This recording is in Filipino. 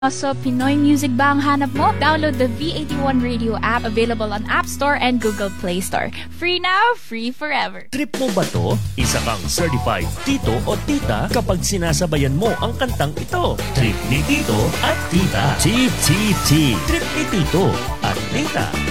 Also, Pinoy music ba ang hanap mo? Download the V81 Radio app, available on App Store and Google Play Store. Free now, free forever. Trip mo ba to? Isa kang certified tito o tita kapag sinasabayan mo ang kantang ito. Trip ni tito at tita. TTT. Trip ni tito at tita.